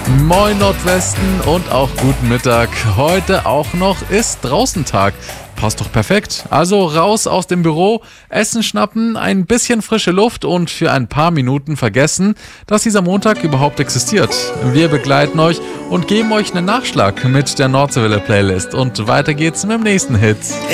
Moin Nordwesten und auch guten Mittag. Heute auch noch ist Draußentag. Passt doch perfekt. Also raus aus dem Büro, Essen schnappen, ein bisschen frische Luft und für ein paar Minuten vergessen, dass dieser Montag überhaupt existiert. Wir begleiten euch und geben euch einen Nachschlag mit der Nordseewelle Playlist. Und weiter geht's mit dem nächsten Hit.